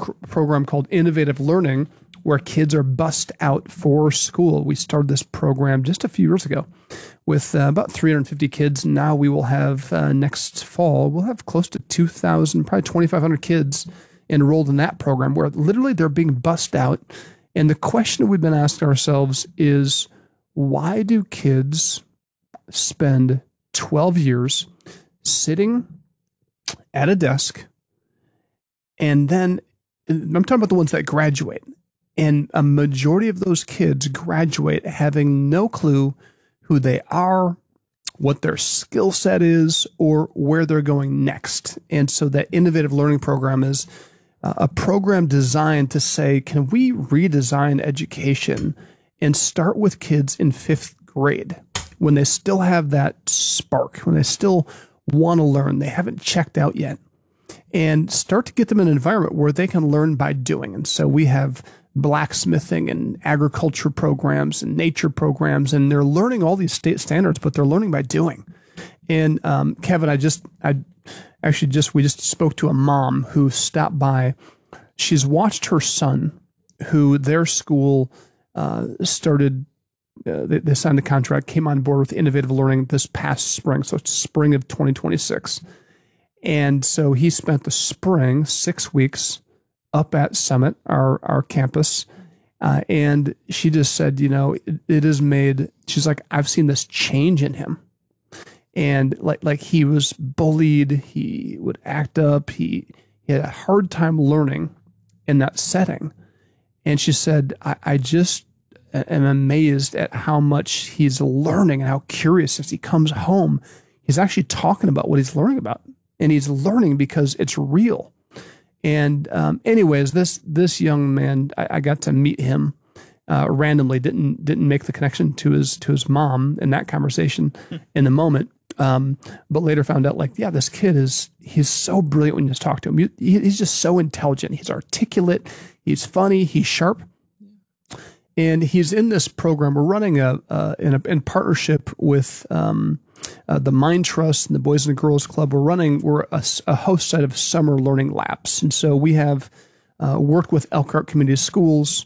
program called Innovative Learning, where kids are bussed out for school. We started this program just a few years ago with about 350 kids. Now we will have next fall, we'll have close to 2,000, probably 2,500 kids enrolled in that program, where literally they're being bussed out. And the question we've been asking ourselves is, why do kids spend 12 years sitting at a desk? And then I'm talking about the ones that graduate. And a majority of those kids graduate having no clue who they are, what their skill set is, or where they're going next. And so that Innovative Learning Program is a program designed to say, can we redesign education and start with kids in 5th grade when they still have that spark, when they still want to learn, they haven't checked out yet, and start to get them in an environment where they can learn by doing. And so we have blacksmithing and agriculture programs and nature programs, and they're learning all these state standards, but they're learning by doing. And Kevin, we just spoke to a mom who stopped by. She's watched her son, who their school started. They signed a contract, came on board with Innovative Learning this past spring, so it's spring of 2026. And so he spent the spring 6 weeks up at Summit, our campus. And she just said, it has made, she's like, I've seen this change in him. And like he was bullied, he would act up, he had a hard time learning in that setting. And she said, I just am amazed at how much he's learning and how curious as he comes home, he's actually talking about what he's learning about. And he's learning because it's real. And anyways, this young man, I got to meet him randomly. Didn't make the connection to his mom in that conversation in the moment. But later found out, this kid he's so brilliant when you just talk to him. He's just so intelligent. He's articulate. He's funny. He's sharp. And he's in this program. We're running in partnership with the Mind Trust and the Boys and Girls Club. We're a host site of summer learning labs. And so we have worked with Elkhart Community Schools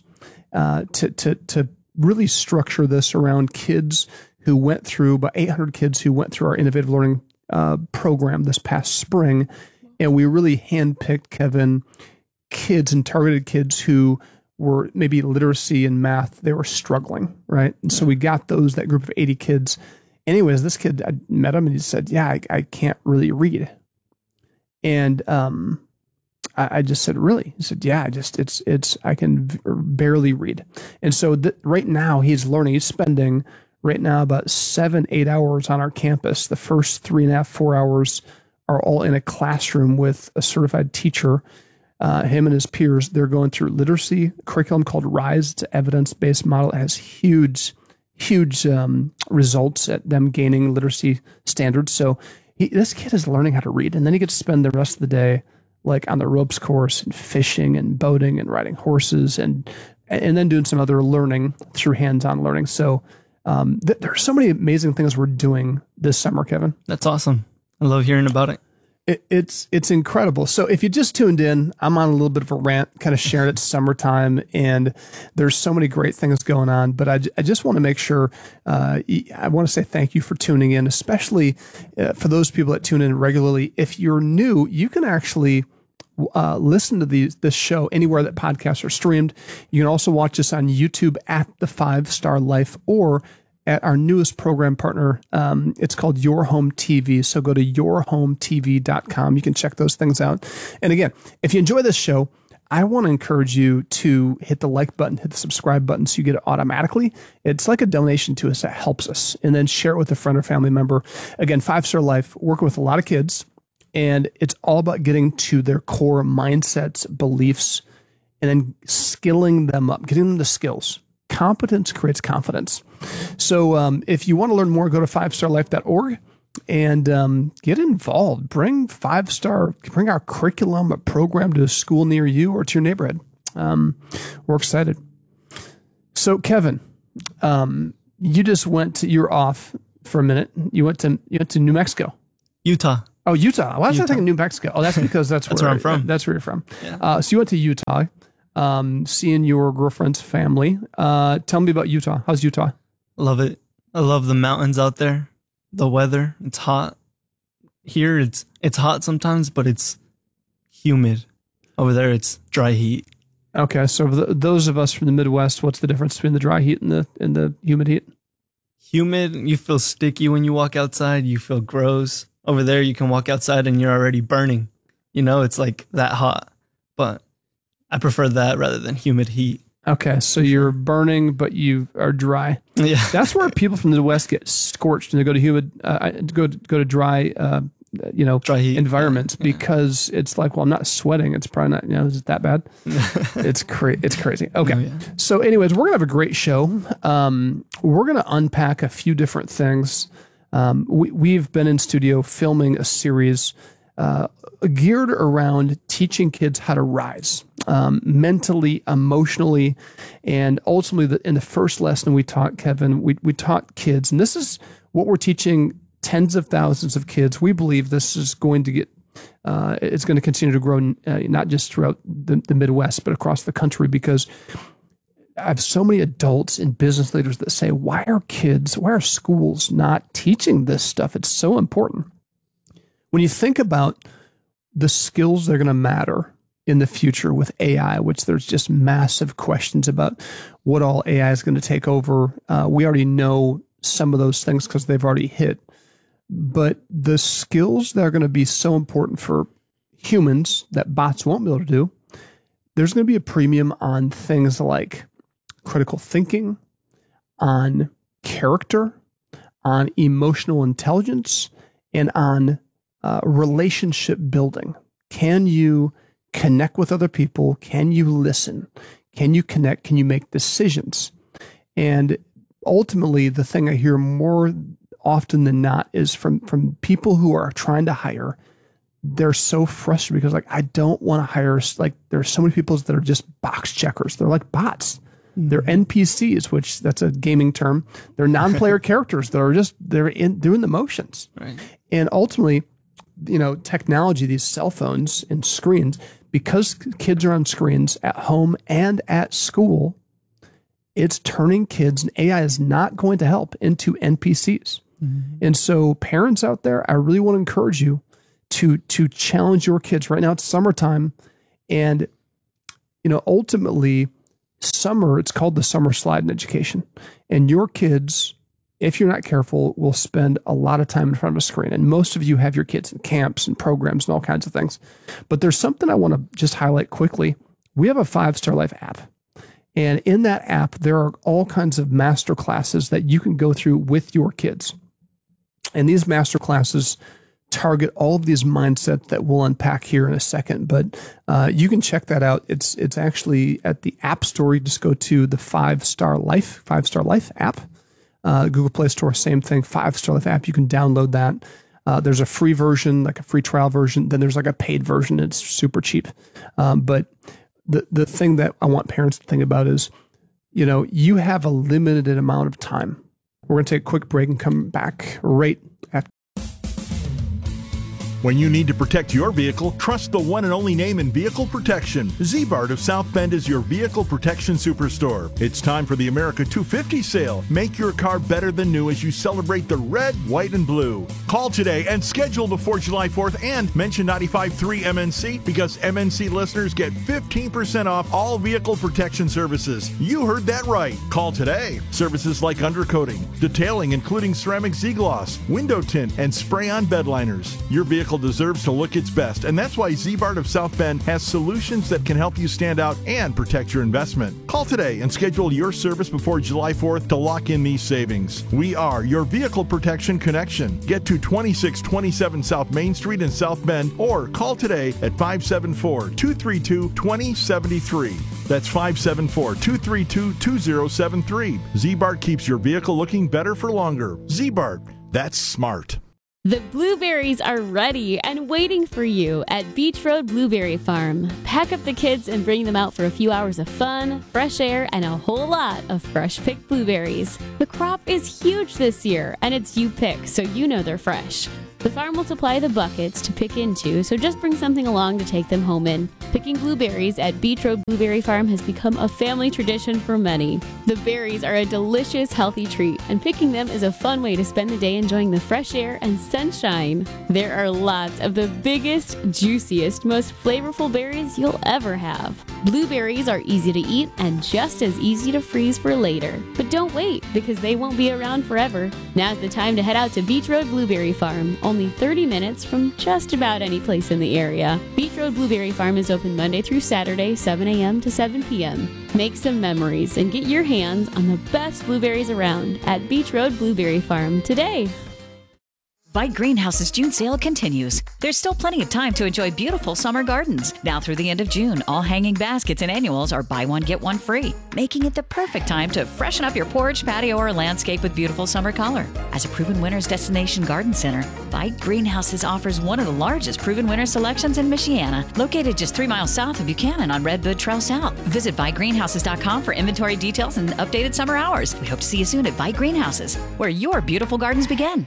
to really structure this around kids who went through, about 800 kids who went through our Innovative Learning program this past spring. And we really handpicked, Kevin, kids and targeted kids who were maybe literacy and math, they were struggling, right? And so we got that group of 80 kids. Anyways, this kid, I met him and he said, I can't really read. And I just said, really? He said, yeah, I can barely read. And so right now he's learning, he's spending right now about 7-8 hours on our campus. The first 3.5, 4 hours are all in a classroom with a certified teacher. Him and his peers, they're going through literacy curriculum called RISE. It's an evidence-based model. It has huge results at them gaining literacy standards. So this kid is learning how to read, and then he gets to spend the rest of the day on the ropes course and fishing and boating and riding horses and then doing some other learning through hands-on learning. So there are so many amazing things we're doing this summer, Kevin. That's awesome. I love hearing about it. It's incredible. So if you just tuned in, I'm on a little bit of a rant, kind of sharing it's summertime, and there's so many great things going on. But I just want to make sure, I want to say thank you for tuning in, especially for those people that tune in regularly. If you're new, you can actually listen to this show anywhere that podcasts are streamed. You can also watch us on YouTube at The 5-Star Life, or at our newest program partner. It's called Your Home TV. So go to yourhometv.com. You can check those things out. And again, if you enjoy this show, I want to encourage you to hit the like button, hit the subscribe button so you get it automatically. It's like a donation to us that helps us. And then share it with a friend or family member. Again, 5-Star Life, working with a lot of kids. And it's all about getting to their core mindsets, beliefs, and then skilling them up, getting them the skills. Competence creates confidence. So if you want to learn more, go to 5starlife.org and get involved. Bring our curriculum, a program to a school near you or to your neighborhood. We're excited. So Kevin, you're off for a minute. You went to New Mexico. Utah. Oh, Utah. Why was I thinking New Mexico? Oh, that's because that's where I'm from. That's where you're from. Yeah. So you went to Utah, seeing your girlfriend's family. Tell me about Utah. How's Utah? Love it. I love the mountains out there. The weather. It's hot. Here it's hot sometimes, but it's humid. Over there it's dry heat. Okay, so for those of us from the Midwest, what's the difference between the dry heat and the humid heat? Humid, you feel sticky when you walk outside. You feel gross. Over there, you can walk outside and you're already burning. It's like that hot. But I prefer that rather than humid heat. Okay, so you're burning, but you are dry. Yeah, that's where people from the West get scorched and they go to humid, go to dry, dry heat environments because it's like, well, I'm not sweating. It's probably not, is it that bad? It's crazy. Okay. Oh, yeah. So anyways, we're going to have a great show. We're going to unpack a few different things. We've been in studio filming a series geared around teaching kids how to rise mentally, emotionally, and ultimately in the first lesson we taught, Kevin, we taught kids, and this is what we're teaching tens of thousands of kids. We believe this is going to get, it's going to continue to grow, not just throughout the Midwest, but across the country, because I have so many adults and business leaders that say, why are schools not teaching this stuff? It's so important. When you think about the skills that are going to matter in the future with AI, which there's just massive questions about what all AI is going to take over. We already know some of those things because they've already hit. But the skills that are going to be so important for humans that bots won't be able to do, there's going to be a premium on things like critical thinking, on character, on emotional intelligence, and on relationship building. Can you connect with other people? Can you listen? Can you connect? Can you make decisions? And ultimately, the thing I hear more often than not is from people who are trying to hire. They're so frustrated because I don't want to hire, there's so many people that are just box checkers. They're like bots. They're NPCs, which that's a gaming term. They're non-player characters that are doing the motions. Right. And ultimately, technology, these cell phones and screens, because kids are on screens at home and at school, it's turning kids, and AI is not going to help, into NPCs. Mm-hmm. And so parents out there, I really want to encourage you to challenge your kids. Right now it's summertime, and ultimately summer, it's called the summer slide in education. And your kids, if you're not careful, will spend a lot of time in front of a screen. And most of you have your kids in camps and programs and all kinds of things. But there's something I want to just highlight quickly. We have a 5-Star Life app. And in that app, there are all kinds of master classes that you can go through with your kids. And these master classes target all of these mindsets that we'll unpack here in a second. But you can check that out. It's actually at the App Store. You just go to the 5-Star Life app. Google Play Store, same thing, 5-Star Life app. You can download that. There's a free version, like a free trial version. Then there's like a paid version. It's super cheap. But the thing that I want parents to think about is, you have a limited amount of time. We're going to take a quick break and come back right after. When you need to protect your vehicle, trust the one and only name in vehicle protection. Z-Bart of South Bend is your vehicle protection superstore. It's time for the America 250 sale. Make your car better than new as you celebrate the red, white, and blue. Call today and schedule before July 4th and mention 95.3 MNC because MNC listeners get 15% off all vehicle protection services. You heard that right. Call today. Services like undercoating, detailing including ceramic Z-Gloss, window tint, and spray-on bed liners. Your vehicle deserves to look its best, and that's why Z-Bart of South Bend has solutions that can help you stand out and protect your investment. Call today and schedule your service before July 4th to lock in these savings. We are your vehicle protection connection. Get to 2627 South Main Street in South Bend or call today at 574-232-2073. That's 574-232-2073. Z-Bart keeps your vehicle looking better for longer. Z-Bart, that's smart. The blueberries are ready and waiting for you at Beach Road Blueberry Farm. Pack up the kids and bring them out for a few hours of fun, fresh air, and a whole lot of fresh picked blueberries. The crop is huge this year, and it's you pick, so you know they're fresh. The farm will supply the buckets to pick into, so just bring something along to take them home in. Picking blueberries at Beach Road Blueberry Farm has become a family tradition for many. The berries are a delicious, healthy treat, and picking them is a fun way to spend the day enjoying the fresh air and sunshine. There are lots of the biggest, juiciest, most flavorful berries you'll ever have. Blueberries are easy to eat and just as easy to freeze for later. But don't wait, because they won't be around forever. Now's the time to head out to Beach Road Blueberry Farm, only 30 minutes from just about any place in the area. Beach Road Blueberry Farm is open Monday through Saturday, 7 a.m. to 7 p.m. Make some memories and get your hands on the best blueberries around at Beach Road Blueberry Farm today. Vite Greenhouse's June sale continues. There's still plenty of time to enjoy beautiful summer gardens. Now through the end of June, all hanging baskets and annuals are buy one, get one free, making it the perfect time to freshen up your porch, patio, or landscape with beautiful summer color. As a proven winner's destination garden center, Vite Greenhouses offers one of the largest proven winner selections in Michiana, located just 3 miles south of Buchanan on Redwood Trail South. Visit ViteGreenhouses.com for inventory details and updated summer hours. We hope to see you soon at Vite Greenhouses, where your beautiful gardens begin.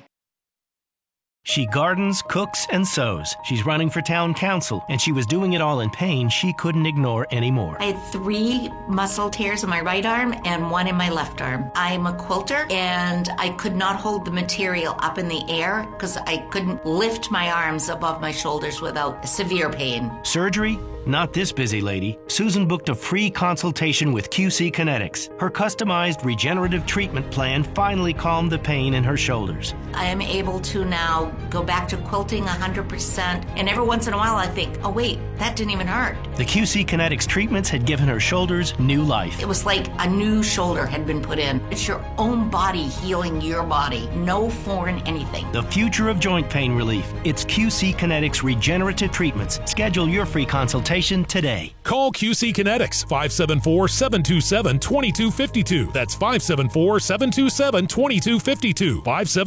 She gardens, cooks, and sews. She's running for town council, and she was doing it all in pain she couldn't ignore anymore. I had 3 muscle tears in my right arm and 1 in my left arm. I'm a quilter, and I could not hold the material up in the air because I couldn't lift my arms above my shoulders without severe pain. Surgery? Not this busy lady. Susan booked a free consultation with QC Kinetics. Her customized regenerative treatment plan finally calmed the pain in her shoulders. I am able to now go back to quilting 100%, and every once in a while I think, oh wait, that didn't even hurt. The QC Kinetics treatments had given her shoulders new life. It was like a new shoulder had been put in. It's your own body healing your body. No foreign anything. The future of joint pain relief. It's QC Kinetics regenerative treatments. Schedule your free consultation today. Call QC Kinetics 574-727-2252. That's 574-727-2252.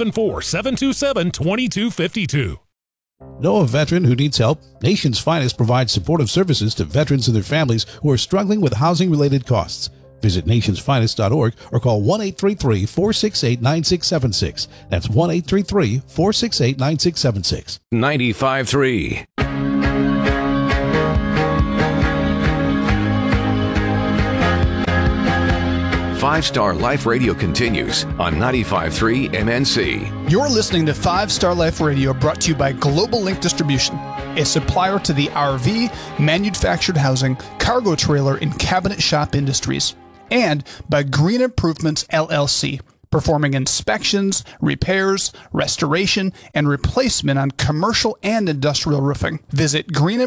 574-727-2252. Know a veteran who needs help? Nation's Finest provides supportive services to veterans and their families who are struggling with housing-related costs. Visit nationsfinest.org or call 1-833-468-9676. That's 1-833-468-9676. 95.3. 5-Star Life Radio continues on 95.3 MNC. You're listening to 5-Star Life Radio, brought to you by Global Link Distribution, a supplier to the RV, manufactured housing, cargo trailer, and cabinet shop industries, and by Green Improvements LLC, performing inspections, repairs, restoration, and replacement on commercial and industrial roofing. Visit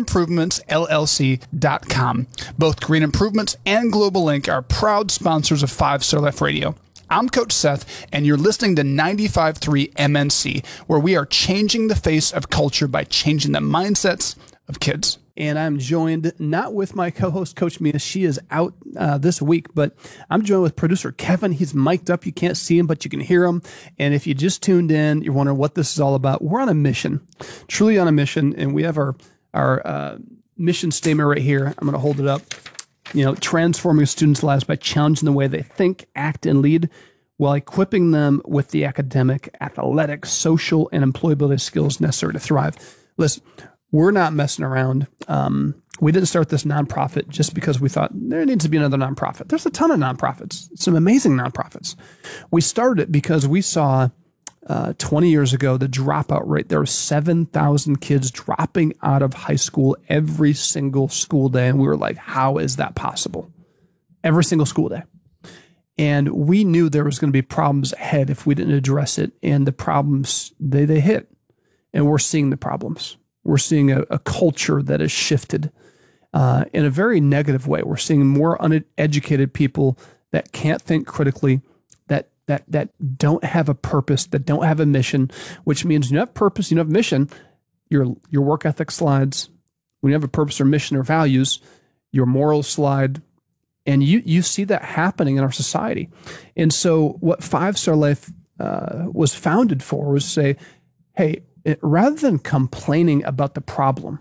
greenimprovementsllc.com. Both Green Improvements and Global Link are proud sponsors of 5-Star Life Radio. I'm Coach Seth, and you're listening to 95.3 MNC, where we are changing the face of culture by changing the mindsets of kids. And I'm joined not with my co-host, Coach Mia. She is out this week, but I'm joined with producer Kevin. He's mic'd up. You can't see him, but you can hear him. And if you just tuned in, you're wondering what this is all about. We're on a mission, truly on a mission. And we have our mission statement right here. I'm going to hold it up. You know, transforming students' lives by challenging the way they think, act, and lead, while equipping them with the academic, athletic, social, and employability skills necessary to thrive. Listen, we're not messing around. We didn't start this nonprofit just because we thought there needs to be another nonprofit. There's a ton of nonprofits, some amazing nonprofits. We started it because we saw 20 years ago the dropout rate. There were 7,000 kids dropping out of high school every single school day. And we were like, how is that possible? Every single school day. And we knew there was going to be problems ahead if we didn't address it. And the problems, they hit. And we're seeing the problems. We're seeing a culture that has shifted in a very negative way. We're seeing more uneducated people that can't think critically, that don't have a purpose, that don't have a mission, which means you have purpose, you have mission, your work ethic slides. When you have a purpose or mission or values, your morals slide. And you see that happening in our society. And so what 5-Star Life was founded for was to say, hey, rather than complaining about the problem,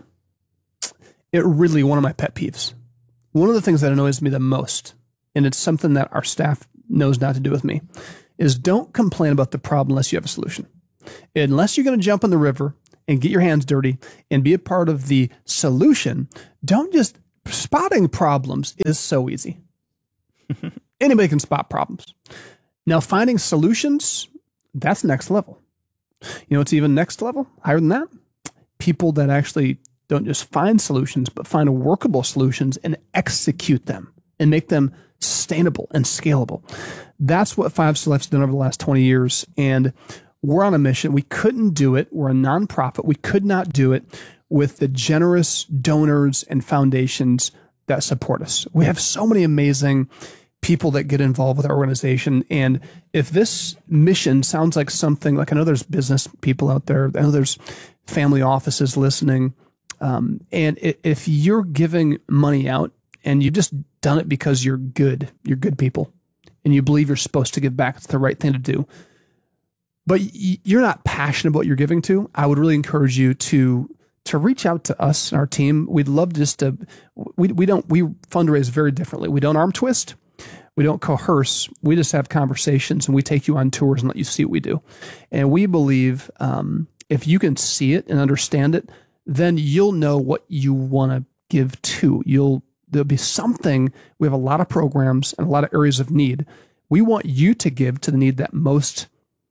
one of my pet peeves, one of the things that annoys me the most, and it's something that our staff knows not to do with me, is don't complain about the problem unless you have a solution. Unless you're going to jump in the river and get your hands dirty and be a part of the solution, spotting problems is so easy. Anybody can spot problems. Now, finding solutions, that's next level. You know, it's even next level, higher than that. People that actually don't just find solutions, but find workable solutions and execute them and make them sustainable and scalable. That's what Five Star Life's done over the last 20 years. And we're on a mission. We couldn't do it. We're a nonprofit. We could not do it with the generous donors and foundations that support us. We have so many amazing people that get involved with our organization. And if this mission sounds like something, like I know there's business people out there, I know there's family offices listening. And if you're giving money out and you've just done it because you're good people, and you believe you're supposed to give back, it's the right thing to do, but you're not passionate about what you're giving to, I would really encourage you to reach out to us and our team. We'd love just to, we fundraise very differently. We don't arm twist. We don't coerce. We just have conversations and we take you on tours and let you see what we do. And we believe if you can see it and understand it, then you'll know what you want to give to. There'll be something. We have a lot of programs and a lot of areas of need. We want you to give to the need that most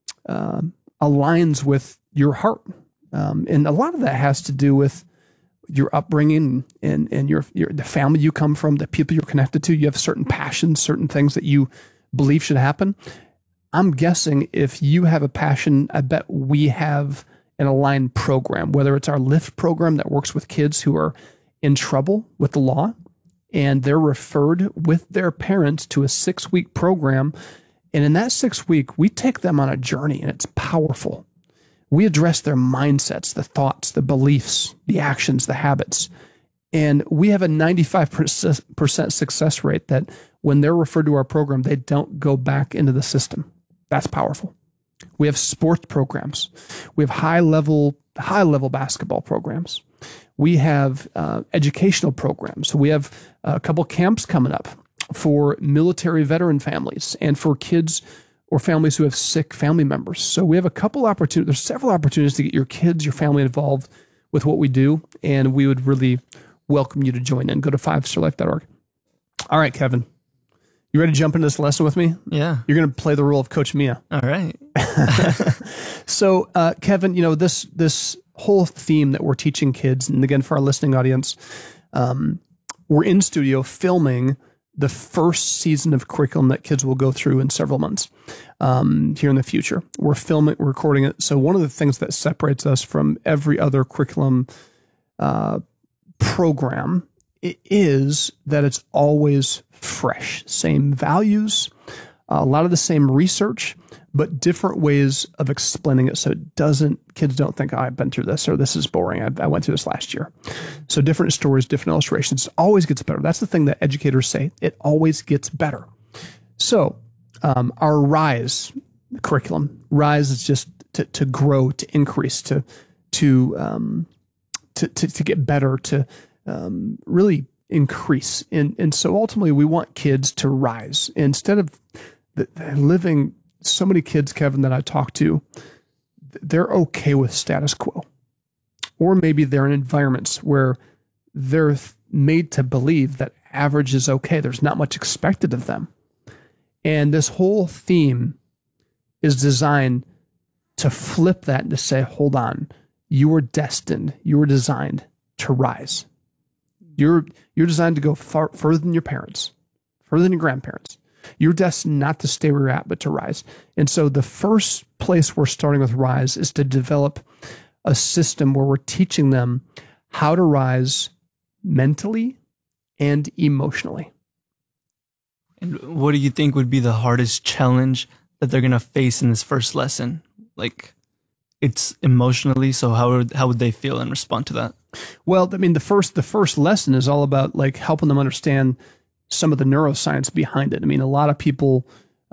aligns with your heart. And a lot of that has to do with your upbringing and the family you come from, the people you're connected to. You have certain passions, certain things that you believe should happen. I'm guessing if you have a passion, I bet we have an aligned program, whether it's our LIFT program that works with kids who are in trouble with the law, and they're referred with their parents to a 6-week program. And in that 6-week, we take them on a journey, and it's powerful. We address their mindsets, the thoughts, the beliefs, the actions, the habits. And we have a 95% success rate that when they're referred to our program, they don't go back into the system. That's powerful. We have sports programs. We have high-level basketball programs. We have educational programs. So we have a couple camps coming up for military veteran families and for kids or families who have sick family members. So we have a couple opportunities. There's several opportunities to get your kids, your family involved with what we do, and we would really welcome you to join in. Go to 5starlife.org. All right, Kevin, you ready to jump into this lesson with me? Yeah. You're going to play the role of Coach Mia. All right. So, Kevin, you know, this whole theme that we're teaching kids, and again, for our listening audience, we're in studio filming the first season of curriculum that kids will go through in several months here in the future. We're recording it. So one of the things that separates us from every other curriculum program is that it's always fresh. Same values, a lot of the same research, but different ways of explaining it. So kids don't think, I've been through this or this is boring. I went through this last year. So different stories, different illustrations, always gets better. That's the thing that educators say. It always gets better. So our RISE curriculum, RISE is just to grow, to increase, to get better, to really increase. And so ultimately we want kids to rise instead of living. So many kids, Kevin, that I talk to, they're okay with status quo. Or maybe they're in environments where they're made to believe that average is okay. There's not much expected of them. And this whole theme is designed to flip that and to say, hold on, you were destined, you were designed to rise. You're designed to go further than your parents, further than your grandparents. You're destined not to stay where you're at, but to rise. And so the first place we're starting with RISE is to develop a system where we're teaching them how to rise mentally and emotionally. And what do you think would be the hardest challenge that they're going to face in this first lesson? Like, it's emotionally, so how would they feel and respond to that? Well, I mean, the first lesson is all about like helping them understand some of the neuroscience behind it. I mean, a lot of people,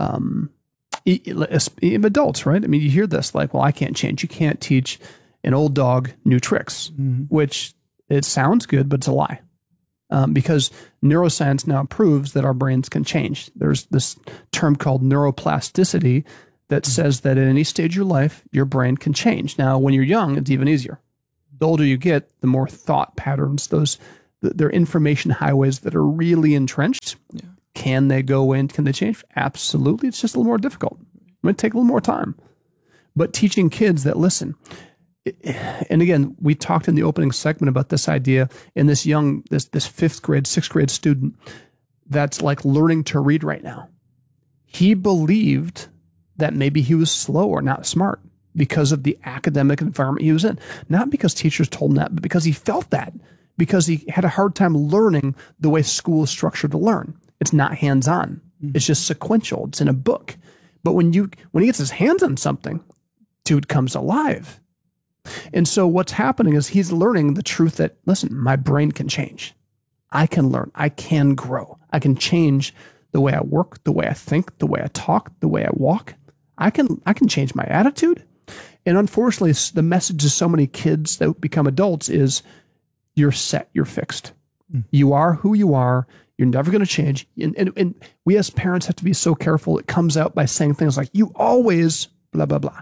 adults, right? I mean, you hear this like, well, I can't change. You can't teach an old dog new tricks, which it sounds good, but it's a lie. Because neuroscience now proves that our brains can change. There's this term called neuroplasticity that says that at any stage of your life, your brain can change. Now, when you're young, it's even easier. The older you get, the more thought patterns, they're information highways that are really entrenched. Yeah. Can they go in? Can they change? Absolutely. It's just a little more difficult. It might take a little more time. But teaching kids that, listen, and again, we talked in the opening segment about this idea in this fifth grade, sixth grade student that's like learning to read right now. He believed that maybe he was slow or not smart because of the academic environment he was in. Not because teachers told him that, but because he felt that, because he had a hard time learning the way school is structured to learn. It's not hands-on. It's just sequential. It's in a book. But when he gets his hands on something, dude comes alive. And so what's happening is he's learning the truth that, listen, my brain can change. I can learn. I can grow. I can change the way I work, the way I think, the way I talk, the way I walk. I can change my attitude. And unfortunately, the message to so many kids that become adults is you're set, you're fixed. You are who you are. You're never going to change. And we as parents have to be so careful. It comes out by saying things like, you always blah, blah, blah.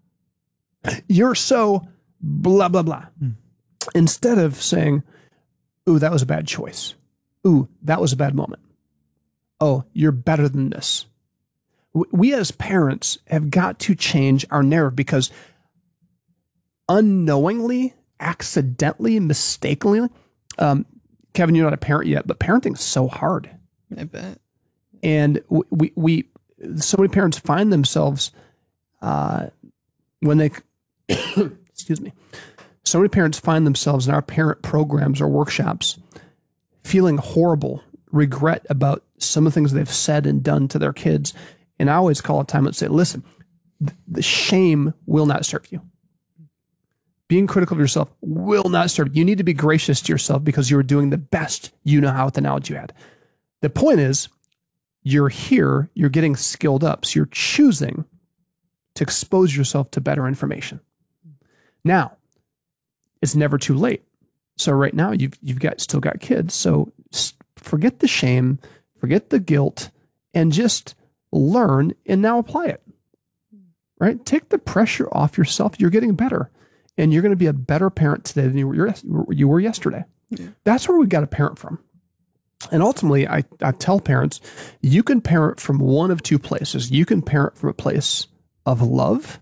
You're so blah, blah, blah. Instead of saying, ooh, that was a bad choice. Ooh, that was a bad moment. Oh, you're better than this. We as parents have got to change our narrative because unknowingly, accidentally, mistakenly, Kevin, you're not a parent yet, but parenting is so hard. I bet. And we so many parents find themselves when they, excuse me, so many parents find themselves in our parent programs or workshops feeling horrible, regret about some of the things they've said and done to their kids. And I always call a time and say, listen, the shame will not serve you. Being critical of yourself will not serve you. You need to be gracious to yourself because you were doing the best you know how with the knowledge you had. The point is, you're here, you're getting skilled up, so you're choosing to expose yourself to better information. Now, it's never too late. So right now, you've still got kids. So forget the shame, forget the guilt, and just learn and now apply it. Right? Take the pressure off yourself. You're getting better. And you're going to be a better parent today than you were yesterday. Yeah. That's where we got to parent from. And ultimately, I tell parents, you can parent from one of two places. You can parent from a place of love,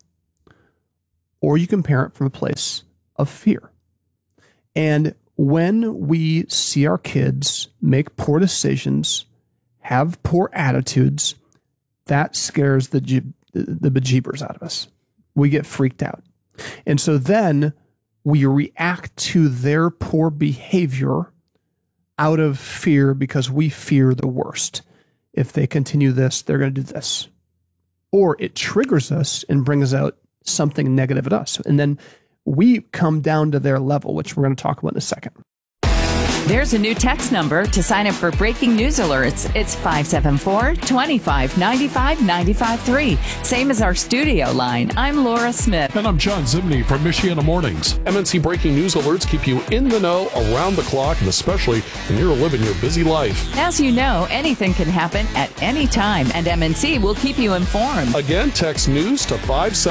or you can parent from a place of fear. And when we see our kids make poor decisions, have poor attitudes, that scares the bejeebers out of us. We get freaked out. And so then we react to their poor behavior out of fear because we fear the worst. If they continue this, they're going to do this. Or it triggers us and brings out something negative at us. And then we come down to their level, which we're going to talk about in a second. There's a new text number to sign up for breaking news alerts. It's 574-2595-953. Same as our studio line. I'm Laura Smith. And I'm John Zimney from Michiana Mornings. MNC breaking news alerts keep you in the know around the clock, and especially when you're living your busy life. As you know, anything can happen at any time, and MNC will keep you informed. Again, text news to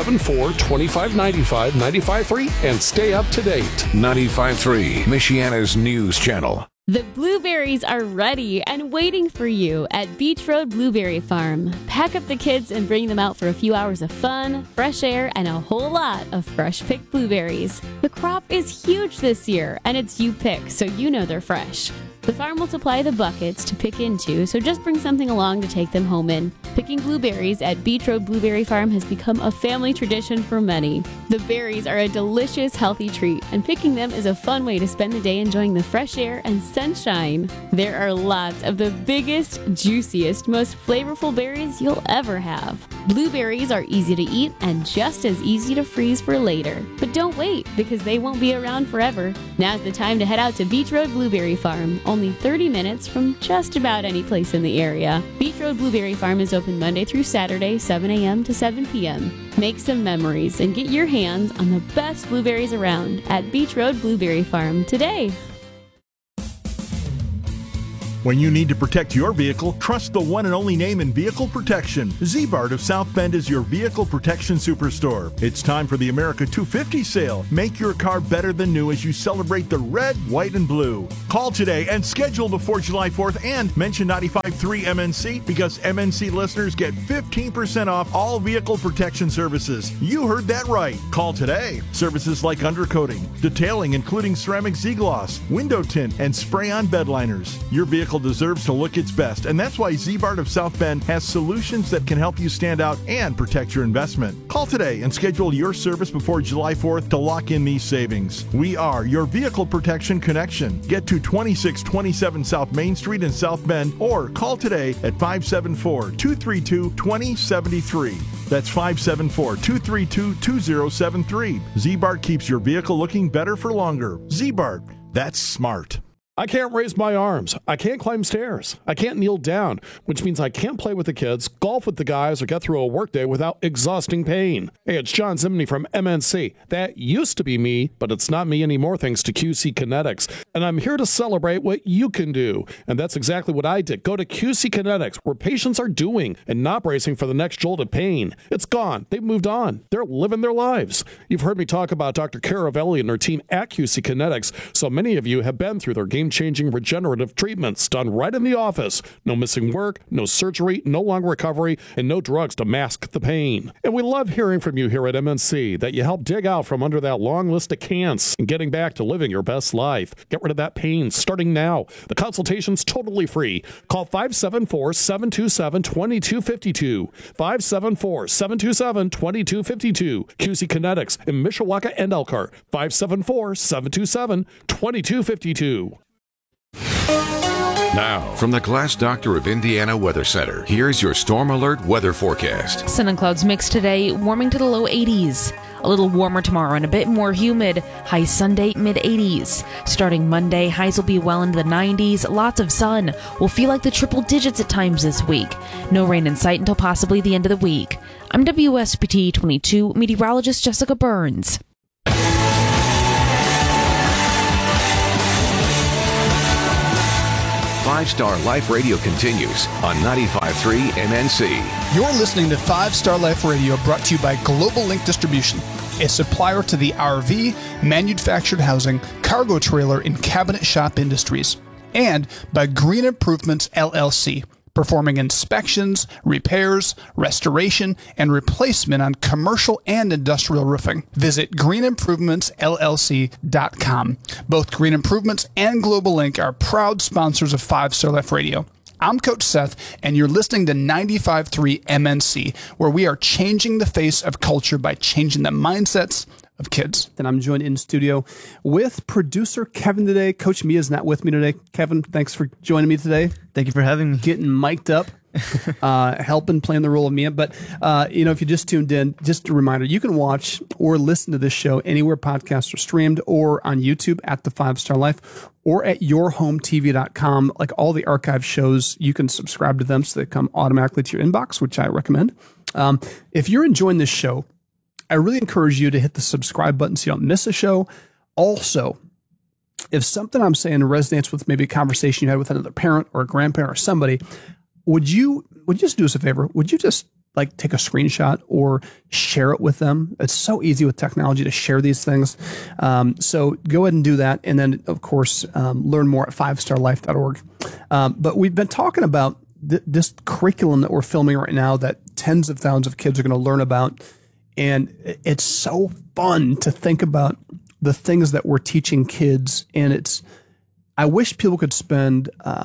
574-2595-953 and stay up to date. 95.3, Michiana's news channel. The blueberries are ready and waiting for you at Beach Road Blueberry Farm. Pack up the kids and bring them out for a few hours of fun, fresh air, and a whole lot of fresh picked blueberries. The crop is huge this year, and it's you pick, so you know they're fresh. The farm will supply the buckets to pick into, so just bring something along to take them home in. Picking blueberries at Beach Road Blueberry Farm has become a family tradition for many. The berries are a delicious, healthy treat, and picking them is a fun way to spend the day enjoying the fresh air and sunshine. There are lots of the biggest, juiciest, most flavorful berries you'll ever have. Blueberries are easy to eat and just as easy to freeze for later. But don't wait, because they won't be around forever. Now's the time to head out to Beach Road Blueberry Farm, only 30 minutes from just about any place in the area. Beach Road Blueberry Farm is open Monday through Saturday, 7 a.m. to 7 p.m. Make some memories and get your hands on the best blueberries around at Beach Road Blueberry Farm today. When you need to protect your vehicle, trust the one and only name in vehicle protection. Z-Bart of South Bend is your vehicle protection superstore. It's time for the America 250 sale. Make your car better than new as you celebrate the red, white, and blue. Call today and schedule before July 4th and mention 95.3 MNC because MNC listeners get 15% off all vehicle protection services. You heard that right. Call today. Services like undercoating, detailing including ceramic Z-Gloss, window tint, and spray-on bed liners. Your vehicle deserves to look its best, and that's why Z-Bart of South Bend has solutions that can help you stand out and protect your investment. Call today and schedule your service before July 4th to lock in these savings. We are your vehicle protection connection. Get to 2627 South Main Street in South Bend or call today at 574-232-2073. That's 574-232-2073. Z-Bart keeps your vehicle looking better for longer. Z-Bart, that's smart. I can't raise my arms. I can't climb stairs. I can't kneel down, which means I can't play with the kids, golf with the guys, or get through a workday without exhausting pain. Hey, it's John Zimney from MNC. That used to be me, but it's not me anymore thanks to QC Kinetics. And I'm here to celebrate what you can do. And that's exactly what I did. Go to QC Kinetics, where patients are doing and not bracing for the next jolt of pain. It's gone. They've moved on. They're living their lives. You've heard me talk about Dr. Caravelli and her team at QC Kinetics, so many of you have been through their game-changing regenerative treatments done right in the office. No missing work, no surgery, no long recovery, and no drugs to mask the pain. And we love hearing from you here at MNC that you help dig out from under that long list of cans and getting back to living your best life. Get rid of that pain starting now. The consultation's totally free. Call 574-727-2252. 574-727-2252. QC Kinetics in Mishawaka and Elkhart. 574-727-2252. Now, from the Glass Doctor of Indiana Weather Center, here's your Storm Alert weather forecast. Sun and clouds mixed today, warming to the low 80s. A little warmer tomorrow and a bit more humid. High Sunday, mid-80s. Starting Monday, highs will be well into the 90s. Lots of sun. Will feel like the triple digits at times this week. No rain in sight until possibly the end of the week. I'm WSPT 22 meteorologist Jessica Burns. 5-Star Life Radio continues on 95.3 MNC. You're listening to 5-Star Life Radio, brought to you by Global Link Distribution, a supplier to the RV, manufactured housing, cargo trailer, and cabinet shop industries, and by Green Improvements LLC, performing inspections, repairs, restoration, and replacement on commercial and industrial roofing. Visit greenimprovements.llc.com. Both Green Improvements and Global Link are proud sponsors of 5-Star Life Radio. I'm Coach Seth, and you're listening to 95.3 MNC, where we are changing the face of culture by changing the mindsets of kids. And I'm joined in studio with producer Kevin today. Coach Mia is not with me today. Kevin, thanks for joining me today. Thank you for having me. Getting mic'd up, helping playing the role of Mia. But, if you just tuned in, just a reminder, you can watch or listen to this show anywhere podcasts are streamed or on YouTube at The 5-Star Life or at yourhometv.com. Like all the archive shows, you can subscribe to them so they come automatically to your inbox, which I recommend. If you're enjoying this show, I really encourage you to hit the subscribe button so you don't miss a show. Also, if something I'm saying resonates with maybe a conversation you had with another parent or a grandparent or somebody, would you just do us a favor? Would you just take a screenshot or share it with them? It's so easy with technology to share these things. So go ahead and do that. And then, of course, learn more at 5starlife.org. But we've been talking about this curriculum that we're filming right now that tens of thousands of kids are going to learn about. And it's so fun to think about the things that we're teaching kids. And I wish people could spend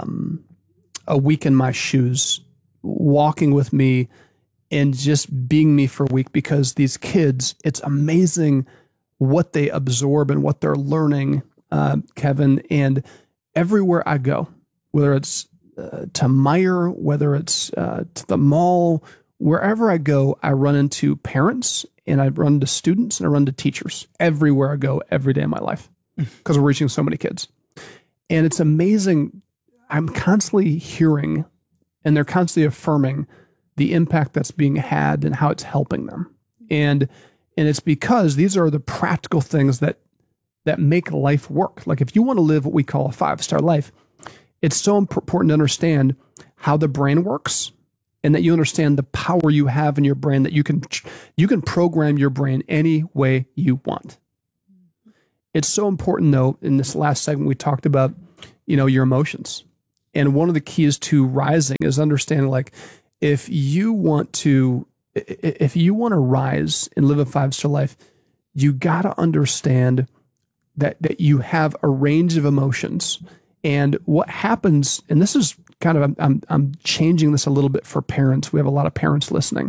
a week in my shoes, walking with me and just being me for a week, because these kids, it's amazing what they absorb and what they're learning, Kevin. And everywhere I go, whether it's to Meijer, whether it's to the mall, wherever I go, I run into parents and I run into students and I run into teachers everywhere I go every day of my life, because we're reaching so many kids. And it's amazing. I'm constantly hearing and they're constantly affirming the impact that's being had and how it's helping them. And it's because these are the practical things that make life work. Like if you want to live what we call a 5-star life, It's so important to understand how the brain works and that you understand the power you have in your brain, that you can program your brain any way you want. It's so important, though, in this last segment we talked about, your emotions. And one of the keys to rising is understanding, like, if you want to rise and live a 5-star life, you got to understand that you have a range of emotions. And what happens, and this is kind of, I'm changing this a little bit for parents. We have a lot of parents listening.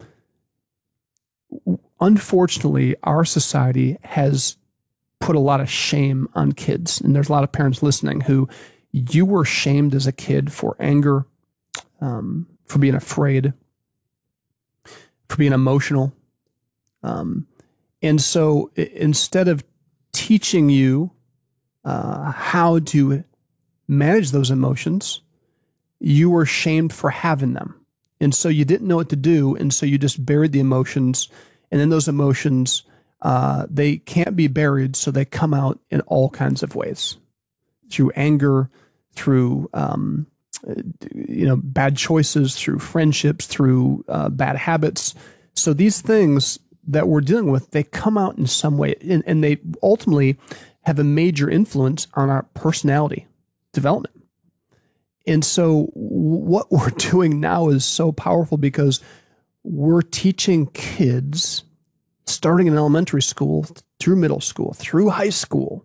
Unfortunately, our society has put a lot of shame on kids. And there's a lot of parents listening who, you were shamed as a kid for anger, for being afraid, for being emotional. And so instead of teaching you how to manage those emotions, you were shamed for having them. And so you didn't know what to do. And so you just buried the emotions. And then those emotions, they can't be buried. So they come out in all kinds of ways, through anger, through, bad choices, through friendships, through bad habits. So these things that we're dealing with, they come out in some way, and they ultimately have a major influence on our personality development. And so what we're doing now is so powerful, because we're teaching kids, starting in elementary school, through middle school, through high school,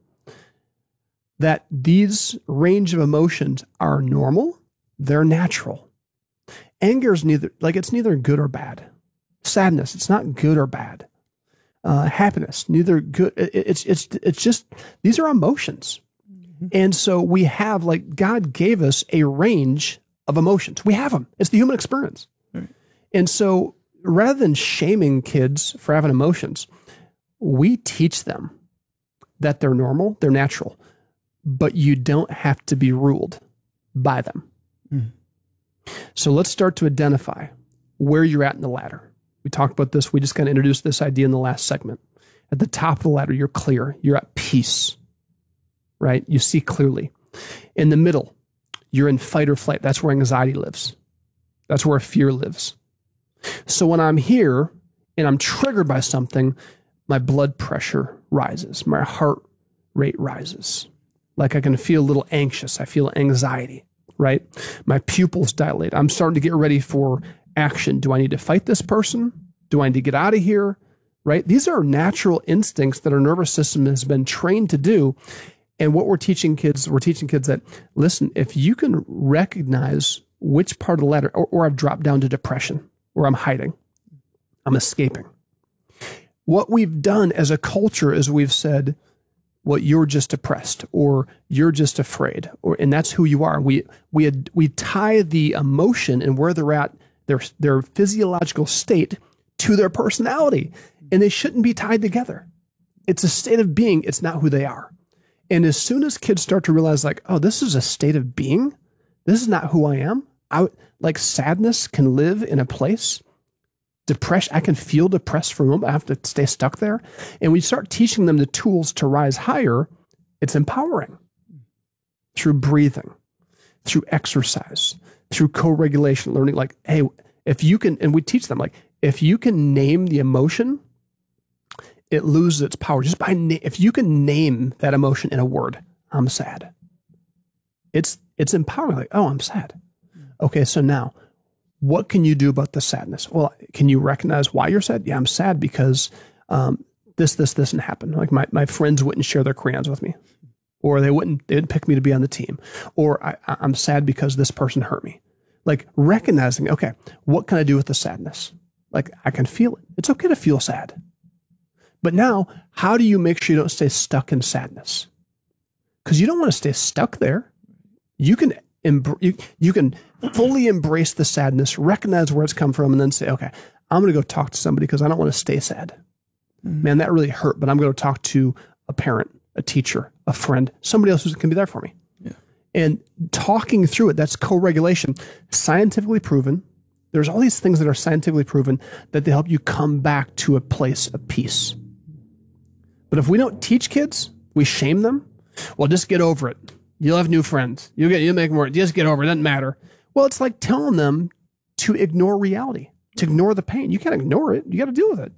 that these range of emotions are normal, they're natural. Anger is it's neither good or bad. Sadness, it's not good or bad. Happiness, neither good. It's just, these are emotions. Mm-hmm. And so we have, God gave us a range of emotions. We have them. It's the human experience. Right. And so rather than shaming kids for having emotions, we teach them that they're normal, they're natural, but you don't have to be ruled by them. Mm. So let's start to identify where you're at in the ladder. We talked about this. We just kind of introduced this idea in the last segment. At the top of the ladder, you're clear. You're at peace, right? You see clearly. In the middle, you're in fight or flight. That's where anxiety lives. That's where fear lives. So when I'm here and I'm triggered by something, my blood pressure rises. My heart rate rises. Like I can feel a little anxious. I feel anxiety, right? My pupils dilate. I'm starting to get ready for action. Do I need to fight this person? Do I need to get out of here? Right? These are natural instincts that our nervous system has been trained to do. And what we're teaching kids that, listen, if you can recognize which part of the ladder, or I've dropped down to depression, or I'm hiding, I'm escaping. What we've done as a culture is we've said, well, you're just depressed, or you're just afraid, and that's who you are. We tie the emotion and where they're at, their physiological state, to their personality, and they shouldn't be tied together. It's a state of being. It's not who they are. And as soon as kids start to realize, oh, this is a state of being, this is not who I am. Sadness can live in a place. Depression, I can feel depressed for a moment. I have to stay stuck there. And we start teaching them the tools to rise higher. It's empowering through breathing, through exercise, through co-regulation, learning hey, if you can, and we teach them if you can name the emotion, it loses its power. Just by if you can name that emotion in a word, I'm sad. It's empowering. Oh, I'm sad. Okay, so now, what can you do about the sadness? Well, can you recognize why you're sad? Yeah, I'm sad because this didn't happen. My friends wouldn't share their crayons with me, or they didn't pick me to be on the team, or I'm sad because this person hurt me. Recognizing, okay, what can I do with the sadness? I can feel it. It's okay to feel sad. But now, how do you make sure you don't stay stuck in sadness? Because you don't want to stay stuck there. You can fully embrace the sadness, recognize where it's come from, and then say, okay, I'm going to go talk to somebody because I don't want to stay sad. Mm-hmm. Man, that really hurt, but I'm going to talk to a parent, a teacher, a friend, somebody else who can be there for me. Yeah. And talking through it, that's co-regulation, scientifically proven. There's all these things that are scientifically proven that they help you come back to a place of peace. But if we don't teach kids, we shame them, well, just get over it. You'll have new friends. You'll make more. Just get over it. It doesn't matter. Well, it's like telling them to ignore reality, to ignore the pain. You can't ignore it. You got to deal with it.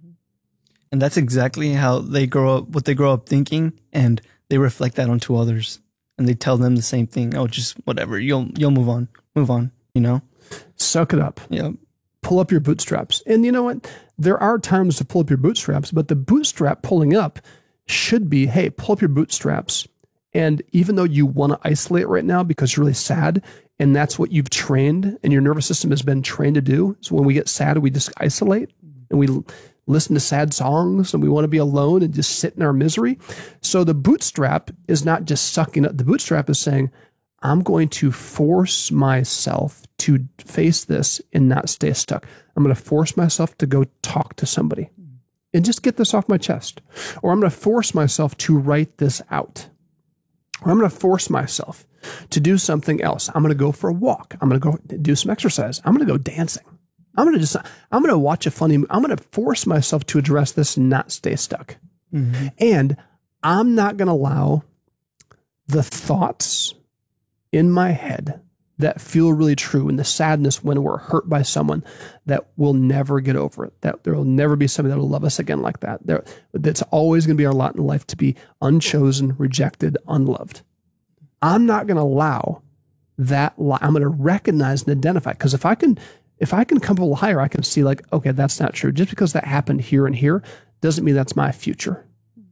And that's exactly how they grow up, what they grow up thinking, and they reflect that onto others. And they tell them the same thing. Oh, just whatever. You'll move on. Move on, you know? Suck it up. Yeah. Pull up your bootstraps. And you know what? There are times to pull up your bootstraps, but the bootstrap pulling up should be, hey, pull up your bootstraps. And even though you want to isolate right now because you're really sad, and that's what you've trained and your nervous system has been trained to do. So when we get sad, we just isolate and we listen to sad songs and we want to be alone and just sit in our misery. So the bootstrap is not just sucking up. The bootstrap is saying, I'm going to force myself to face this and not stay stuck. I'm going to force myself to go talk to somebody and just get this off my chest. Or I'm going to force myself to write this out. Or I'm going to force myself to do something else. I'm going to go for a walk. I'm going to go do some exercise. I'm going to go dancing. I'm going to watch a funny movie. I'm going to force myself to address this and not stay stuck. Mm-hmm. And I'm not going to allow the thoughts in my head that feel really true and the sadness when we're hurt by someone that we'll never get over it, that there will never be somebody that will love us again like that. That's always going to be our lot in life, to be unchosen, rejected, unloved. I'm not going to allow that. I'm going to recognize and identify, because if I can come a little higher, I can see like, okay, that's not true. Just because that happened here and here doesn't mean that's my future.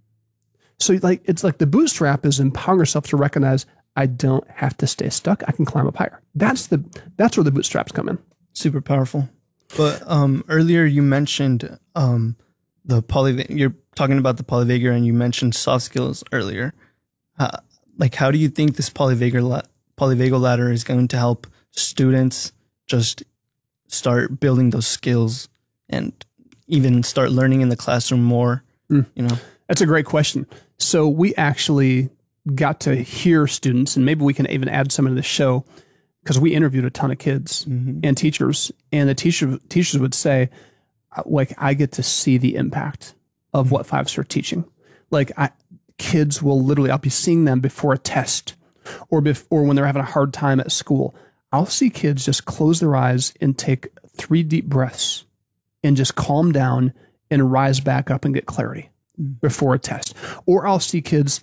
So like, it's like the bootstrap is empowering yourself to recognize, I don't have to stay stuck. I can climb up higher. That's where the bootstraps come in. Super powerful. But earlier you mentioned you're talking about the polyvagal, and you mentioned soft skills earlier. How do you think this polyvagal ladder is going to help students just start building those skills and even start learning in the classroom more? You know, that's a great question. So we actually got to hear students, and maybe we can even add some into the show, because we interviewed a ton of kids and teachers, and the teachers would say, like, I get to see the impact of what 5-star teaching. Like, kids will literally, I'll be seeing them before a test or when they're having a hard time at school. I'll see kids just close their eyes and take 3 deep breaths and just calm down and rise back up and get clarity before a test. Or I'll see kids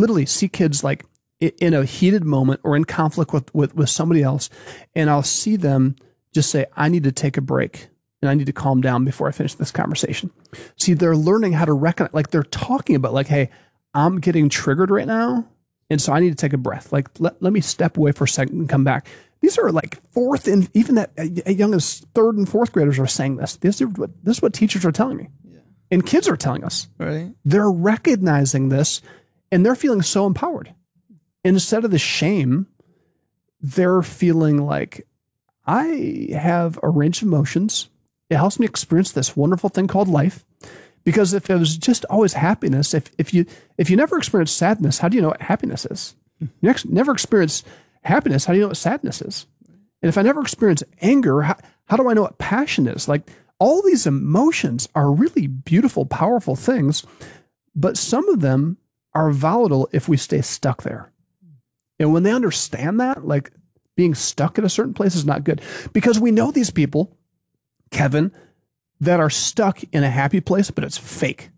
like in a heated moment or in conflict with somebody else, and I'll see them just say, I need to take a break and I need to calm down before I finish this conversation. See, they're learning how to recognize, like they're talking about like, hey, I'm getting triggered right now, and so I need to take a breath. Like, let me step away for a second and come back. These are like fourth and even that young as 3rd and 4th graders are saying this. This is what teachers are telling me. Yeah. And kids are telling us. Right. They're recognizing this, and they're feeling so empowered. Instead of the shame, they're feeling like, I have a range of emotions. It helps me experience this wonderful thing called life. Because if it was just always happiness, if you never experience sadness, how do you know what happiness is? You never experience happiness, how do you know what sadness is? And if I never experience anger, how do I know what passion is? Like, all these emotions are really beautiful, powerful things, but some of them are volatile if we stay stuck there. And when they understand that, like being stuck at a certain place is not good, because we know these people, Kevin, that are stuck in a happy place, but it's fake.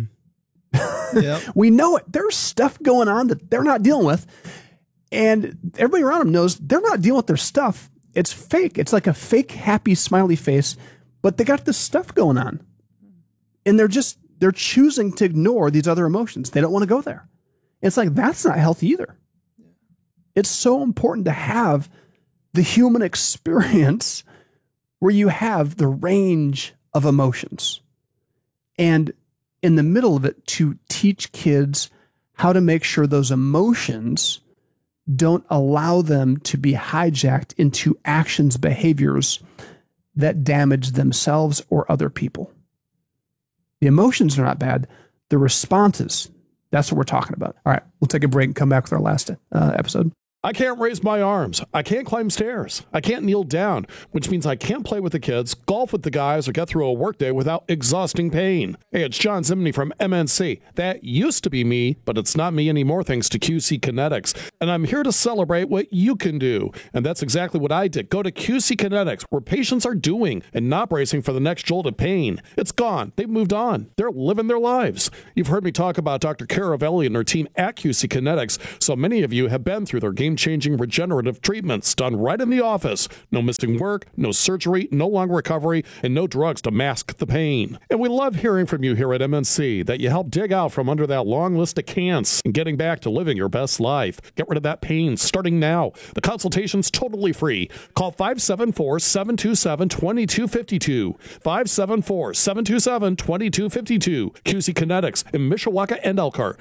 Yep. We know it. There's stuff going on that they're not dealing with. And everybody around them knows they're not dealing with their stuff. It's fake. It's like a fake, happy, smiley face, but they got this stuff going on. And they're choosing to ignore these other emotions. They don't want to go there. It's like, that's not healthy either. It's so important to have the human experience where you have the range of emotions, and in the middle of it, to teach kids how to make sure those emotions don't allow them to be hijacked into actions, behaviors that damage themselves or other people. The emotions are not bad. The responses, that's what we're talking about. All right, we'll take a break and come back with our last episode. I can't raise my arms. I can't climb stairs. I can't kneel down, which means I can't play with the kids, golf with the guys, or get through a workday without exhausting pain. Hey, it's John Zimney from MNC. That used to be me, but it's not me anymore thanks to QC Kinetics. And I'm here to celebrate what you can do. And that's exactly what I did. Go to QC Kinetics, where patients are doing and not bracing for the next jolt of pain. It's gone. They've moved on. They're living their lives. You've heard me talk about Dr. Caravelli and her team at QC Kinetics, so many of you have been through their game-changing regenerative treatments done right in the office. No missing work, no surgery, no long recovery, and no drugs to mask the pain. And we love hearing from you here at MNC that you help dig out from under that long list of cans and getting back to living your best life. Get rid of that pain starting now. The consultation's totally free. Call 574-727-2252. 574-727-2252. QC Kinetics in Mishawaka and Elkhart.